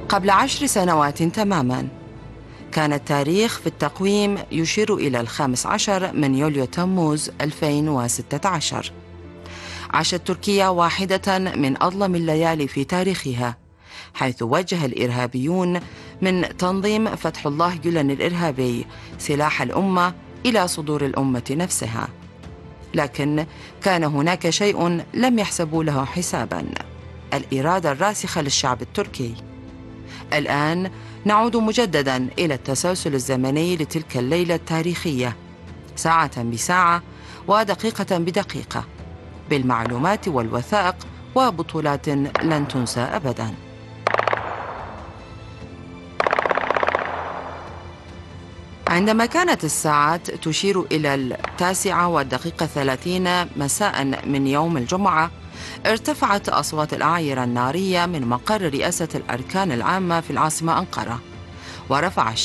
قبل 10 سنوات تماما كان التاريخ في التقويم يشير إلى 15 من يوليو تموز 2016. عاشت تركيا واحدة من أظلم الليالي في تاريخها، حيث وجه الإرهابيون من تنظيم فتح الله جولان الإرهابي سلاح الأمة إلى صدور الأمة نفسها. لكن كان هناك شيء لم يحسبوا له حساباً: الإرادة الراسخة للشعب التركي. الآن نعود مجدداً إلى التسلسل الزمني لتلك الليلة التاريخية، ساعة بساعة ودقيقة بدقيقة، بالمعلومات والوثائق وبطولات لن تنسى أبداً. عندما كانت الساعات تشير إلى 9:30 مساء من يوم الجمعة، ارتفعت أصوات الأعاير النارية من مقر رئاسة الأركان العامة في العاصمة أنقرة، ورفع